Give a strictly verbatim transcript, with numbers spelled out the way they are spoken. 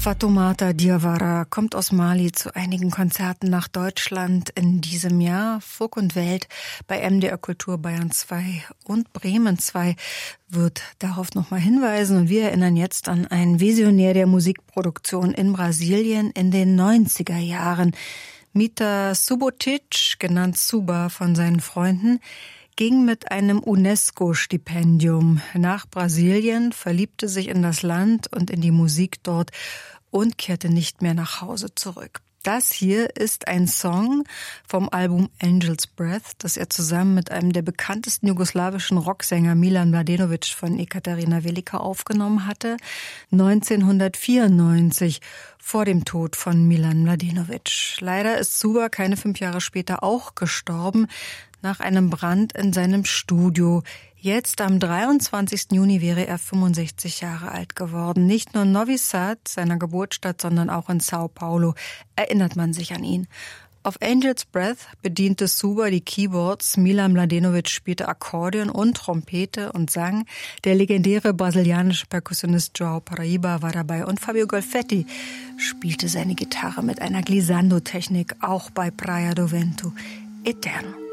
Fatoumata Diawara kommt aus Mali zu einigen Konzerten nach Deutschland in diesem Jahr. Folk und Welt bei M D R Kultur Bayern zwei und Bremen zwei wird darauf nochmal hinweisen. Und wir erinnern jetzt an einen Visionär der Musikproduktion in Brasilien in den neunziger Jahren. Mita Subotic, genannt Suba von seinen Freunden, ging mit einem UNESCO-Stipendium nach Brasilien, verliebte sich in das Land und in die Musik dort und kehrte nicht mehr nach Hause zurück. Das hier ist ein Song vom Album Angel's Breath, das er zusammen mit einem der bekanntesten jugoslawischen Rocksänger Milan Mladenovic von Ekaterina Velika aufgenommen hatte, neunzehnhundertvierundneunzig, vor dem Tod von Milan Mladenovic. Leider ist Suba keine fünf Jahre später auch gestorben, nach einem Brand in seinem Studio. Jetzt am dreiundzwanzigsten Juni wäre er fünfundsechzig Jahre alt geworden. Nicht nur in Novi Sad, seiner Geburtsstadt, sondern auch in Sao Paulo erinnert man sich an ihn. Auf Angel's Breath bediente Suba die Keyboards, Milan Mladenovic spielte Akkordeon und Trompete und sang. Der legendäre brasilianische Perkussionist João Paraíba war dabei und Fabio Golfetti spielte seine Gitarre mit einer Glissando-Technik, auch bei Praia do Vento Eterno.